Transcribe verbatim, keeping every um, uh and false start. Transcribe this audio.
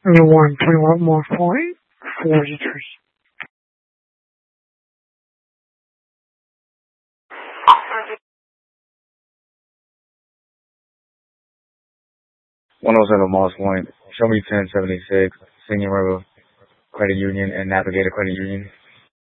You want twenty-one more point? forty-three. one oh seven Moss Point. Show me ten seventy-six, Singing River Credit Union and Navigator Credit Union.